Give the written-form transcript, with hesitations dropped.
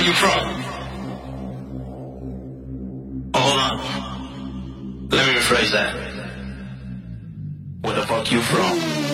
you from? Oh, hold on. Let me rephrase that. Where the fuck you from?